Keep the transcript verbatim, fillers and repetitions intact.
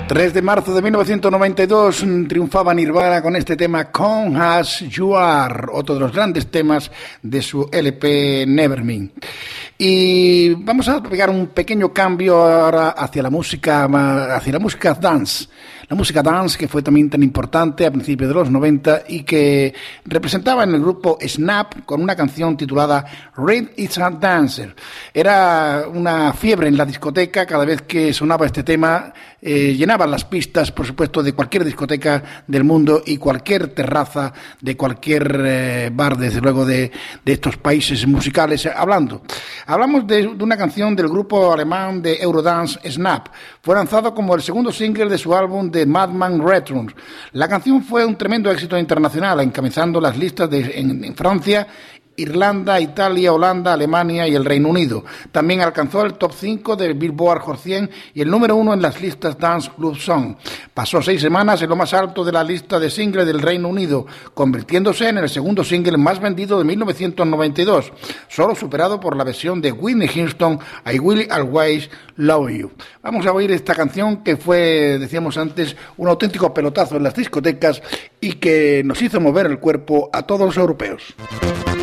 tres de marzo de mil novecientos noventa y dos triunfaba Nirvana con este tema Come As You Are, otro de los grandes temas de su L P Nevermind. Y vamos a pegar un pequeño cambio ahora hacia la música, hacia la música dance. La música dance que fue también tan importante a principios de los noventa y que representaba en el grupo Snap con una canción titulada Red Is a Dancer. Era una fiebre en la discoteca, cada vez que sonaba este tema eh, llenaban las pistas, por supuesto, de cualquier discoteca del mundo y cualquier terraza de cualquier eh, bar, desde luego, de, de estos países musicales hablando. Hablamos de, de una canción del grupo alemán de Eurodance Snap. Fue lanzado como el segundo single de su álbum de Madman Returns. La canción fue un tremendo éxito internacional, encabezando las listas de, en, en Francia, Irlanda, Italia, Holanda, Alemania y el Reino Unido. También alcanzó el top cinco del Billboard Hot cien y el número uno en las listas Dance Club Song. Pasó seis semanas en lo más alto de la lista de singles del Reino Unido, convirtiéndose en el segundo single más vendido de mil novecientos noventa y dos, solo superado por la versión de Whitney Houston, I Will Always Love You. Vamos a oír esta canción que fue, decíamos antes, un auténtico pelotazo en las discotecas y que nos hizo mover el cuerpo a todos los europeos.